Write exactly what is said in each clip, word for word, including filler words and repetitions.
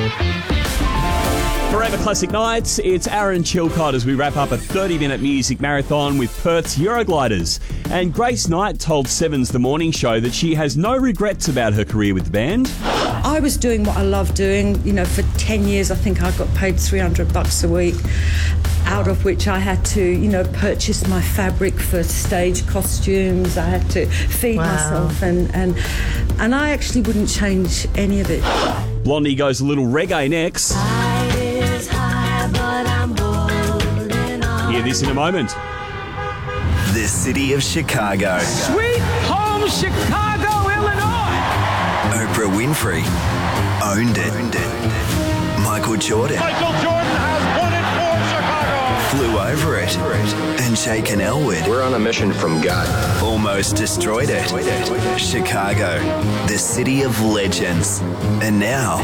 Forever Classic Nights, it's Aaron Chilcott as we wrap up a thirty-minute music marathon with Perth's Eurogliders. And Grace Knight told Seven's The Morning Show that she has no regrets about her career with the band. I was doing what I love doing. You know, for ten years I think I got paid three hundred bucks a week, out of which I had to, you know, purchase my fabric for stage costumes. I had to feed Wow. myself, and, and, and I actually wouldn't change any of it. Blondie goes a little reggae next. Hear this in a moment. The city of Chicago. Sweet home Chicago, Illinois. Oprah Winfrey owned it. Owned it. Michael Jordan. Michael Jordan has won it for Chicago. Flew over it. And Shaken Elwood. We're on a mission from God. Almost destroyed it. Chicago, the city of legends. And now,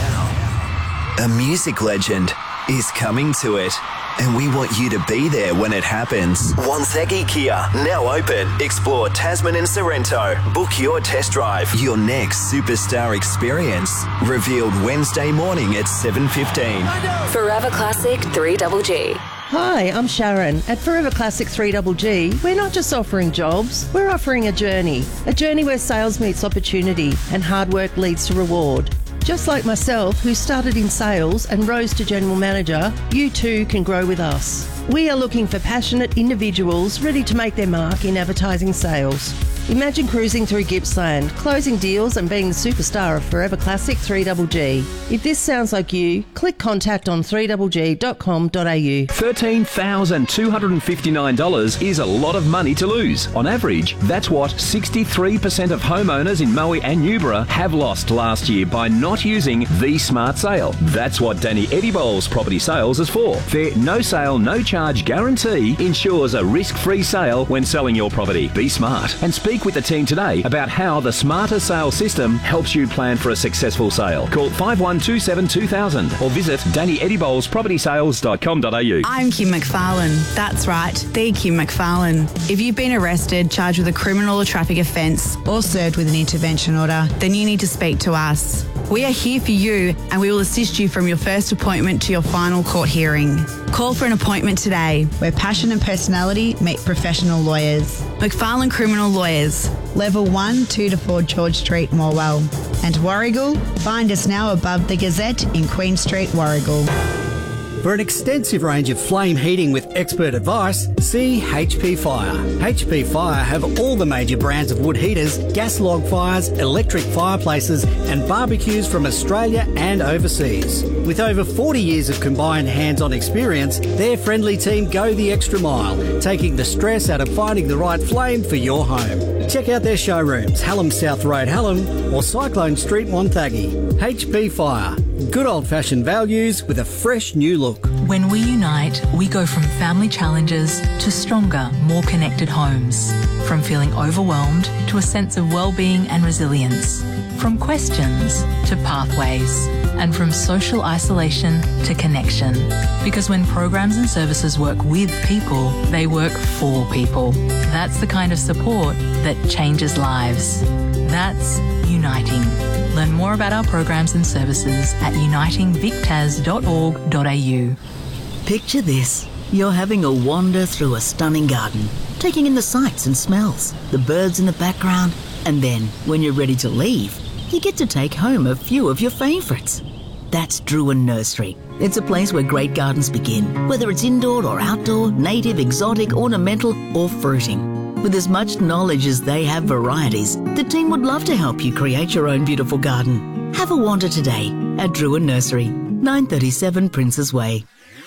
a music legend is coming to it. And we want you to be there when it happens. Wonthaggi Kia, now open. Explore Tasman and Sorrento. Book your test drive. Your next superstar experience. Revealed Wednesday morning at seven fifteen. Forever Classic three G G. Hi, I'm Sharon. At Forever Classic three G G, we're not just offering jobs, we're offering a journey. A journey where sales meets opportunity and hard work leads to reward. Just like myself, who started in sales and rose to general manager, you too can grow with us. We are looking for passionate individuals ready to make their mark in advertising sales. Imagine cruising through Gippsland, closing deals and being the superstar of Forever Classic three G G. If this sounds like you, click contact on three g g dot com dot a u. thirteen thousand two hundred fifty-nine dollars is a lot of money to lose. On average, that's what sixty-three percent of homeowners in Moe and Newborough have lost last year by not using the Smart Sale. That's what Danny Edibol's Property Sales is for. Their no sale, no charge guarantee ensures a risk-free sale when selling your property. Be smart and speak with the team today about how the Smarter Sale system helps you plan for a successful sale. Call five one two seven two thousand or visit danny edibols property sales dot com dot a u. I'm Kim McFarlane. That's right, the Kim McFarlane. If you've been arrested, charged with a criminal or traffic offence, or served with an intervention order, then you need to speak to us. We are here for you and we will assist you from your first appointment to your final court hearing. Call for an appointment today. Where passion and personality meet professional lawyers. McFarlane Criminal Lawyers. Level one, two to four George Street, Morwell. And Warrigal, find us now above the Gazette in Queen Street, Warrigal. For an extensive range of flame heating with expert advice, see H P Fire. H P Fire have all the major brands of wood heaters, gas log fires, electric fireplaces and barbecues from Australia and overseas. With over forty years of combined hands-on experience, their friendly team go the extra mile, taking the stress out of finding the right flame for your home. Check out their showrooms, Hallam South Road, Hallam, or Cyclone Street, Wonthaggi. H P Fire. Good old-fashioned values with a fresh new look. When we unite, we go from family challenges to stronger, more connected homes. From feeling overwhelmed to a sense of well-being and resilience. From questions to pathways. And from social isolation to connection. Because when programs and services work with people, they work for people. That's the kind of support that changes lives. That's uniting. Learn more about our programs and services at uniting vic tas dot org dot a u. Picture this. You're having a wander through a stunning garden, taking in the sights and smells, the birds in the background, and then, when you're ready to leave, you get to take home a few of your favourites. That's Druin Nursery. It's a place where great gardens begin, whether it's indoor or outdoor, native, exotic, ornamental, or fruiting. With as much knowledge as they have varieties, the team would love to help you create your own beautiful garden. Have a wander today at Druin Nursery, nine thirty-seven Princes Way.